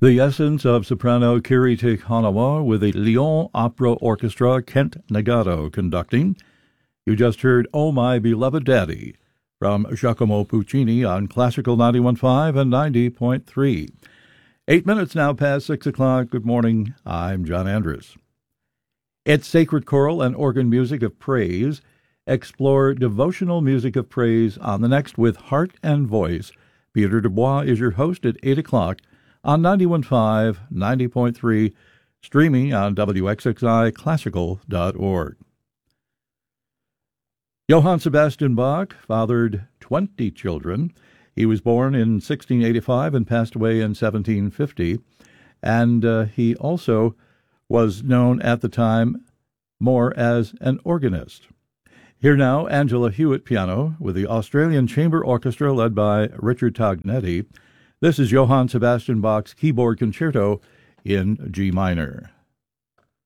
The essence of soprano Kiriti Hanawa with the Lyon Opera Orchestra, Kent Nagato conducting. You just heard Oh My Beloved Daddy from Giacomo Puccini on Classical 91.5 and 90.3. 8 minutes now past 6 o'clock. Good morning. I'm John Andrus. It's Sacred Choral and Organ Music of Praise. Explore devotional music of praise on the next with Heart and Voice. Peter Dubois is your host at 8 o'clock on 91.5, 90.3, streaming on WXXIClassical.org. Johann Sebastian Bach fathered 20 children. He was born in 1685 and passed away in 1750, and he also was known at the time more as an organist. Here now, Angela Hewitt piano with the Australian Chamber Orchestra led by Richard Tognetti. This is Johann Sebastian Bach's keyboard concerto in G minor.